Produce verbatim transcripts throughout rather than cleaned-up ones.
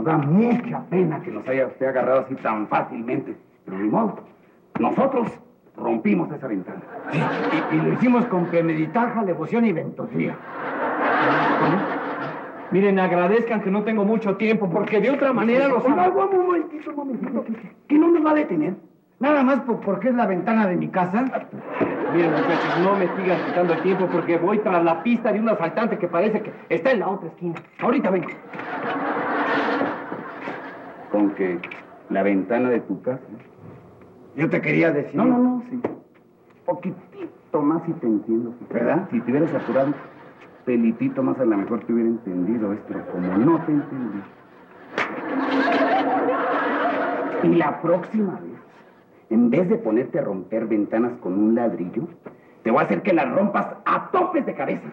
nos da mucha pena que nos haya usted agarrado así tan fácilmente. Pero ni modo, nosotros rompimos esa ventana. Sí, y, y lo hicimos con premeditada alevosía y ventosía. Miren, agradezcan que no tengo mucho tiempo, porque de otra manera los... Oiga, un momentito, un momentito. ¿Que no nos va a detener? Nada más por, porque es la ventana de mi casa. Miren, muchachos, no me sigan quitando el tiempo porque voy tras la pista de un asaltante que parece que está en la otra esquina. Ahorita vengo. Con que la ventana de tu casa... Yo te quería decir... No, no, no, sí. Poquitito más y te entiendo, ¿verdad? Si te hubieras apurado, pelitito más a lo mejor te hubiera entendido esto, pero como no te entendí. Y la próxima vez, en vez de ponerte a romper ventanas con un ladrillo, te voy a hacer que las rompas a topes de cabeza.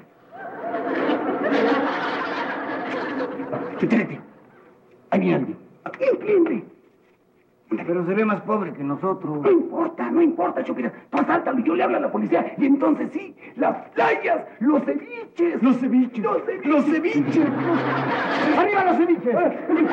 Detente. Ahí viene alguien. ¿Quién, quién? Pero se ve más pobre que nosotros. No importa, no importa, Chupira. Tú asáltalo y yo le hablo a la policía. Y entonces sí, las playas, los ceviches. Los ceviches. Los ceviches. Los ceviches. ¡Arriba los ceviches! No,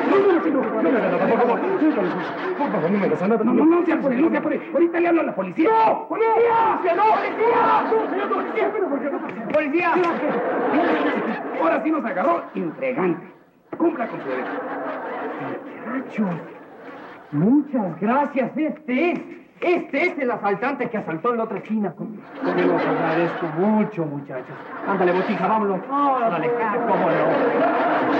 no, no, no se apure, no se apure. Ahorita le hablo a la policía. ¡No! ¡Policía! ¡No! ¡Policía! ¡No, señor policía! ¿Pero por qué no? ¡Policía! Ahora sí nos agarró infregante. Cumpla con su derecho. Muchachos, muchas gracias. Este es, este es el asaltante que asaltó en la otra esquina. Como los agradezco mucho, muchachos. Ándale, botija, vámonos. Órale, cómo no.